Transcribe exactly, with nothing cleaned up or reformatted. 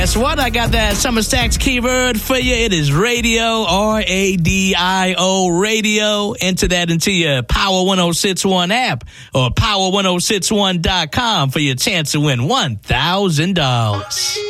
Guess what? I got that Summer Stacks keyword for you. It is radio, R A D I O, radio. Enter that into your Power ten sixty-one app or power ten sixty-one dot com for your chance to win one thousand dollars.